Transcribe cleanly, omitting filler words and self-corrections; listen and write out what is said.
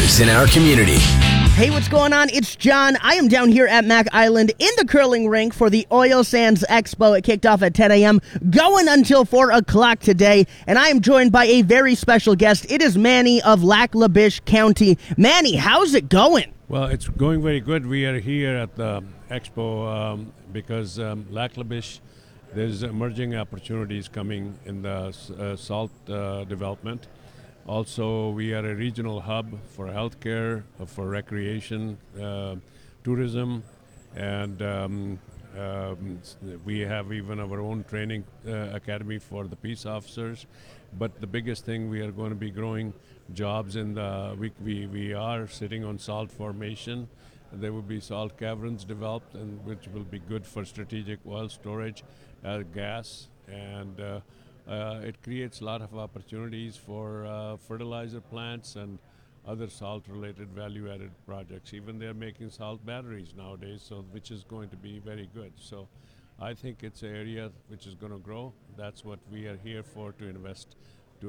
leaders in our community. Hey, what's going on? It's John. I am down here at Mack Island in the curling rink for the Oil Sands Expo. It kicked off at 10 a.m., going until 4 o'clock today, and I am joined by a very special guest. It is Manny of Lac La Biche County. Manny, how's it going? Well, it's going very good. We are here at the Expo because Lac La Biche, there's emerging opportunities coming in the salt development. Also, we are a regional hub for healthcare, for recreation, tourism, and we have even our own training academy for the peace officers. But the biggest thing, we are going to be growing jobs in the, we are sitting on salt formation. There will be salt caverns developed, and which will be good for strategic oil storage, gas, and it creates a lot of opportunities for fertilizer plants and other salt-related value-added projects. Even they're making salt batteries nowadays, so which is going to be very good. So I think it's an area which is going to grow. That's what we are here for, to invest